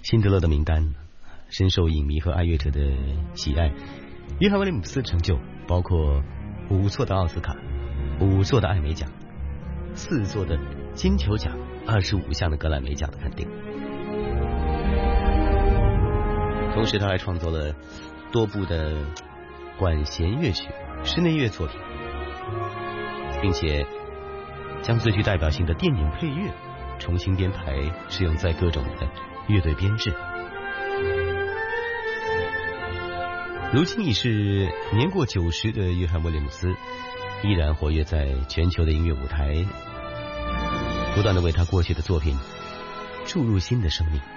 辛德勒的名单深受影迷和爱乐者的喜爱。约翰威廉姆斯成就包括5座的奥斯卡、5座的艾美奖、4座的金球奖、25项的格莱美奖的肯定。同时他还创作了多部的管弦乐曲、室内乐作品，并且将最具代表性的电影配乐重新编排，使用在各种的乐队编制。如今已是年过90的约翰威廉姆斯，依然活跃在全球的音乐舞台，不断地为他过去的作品注入新的生命。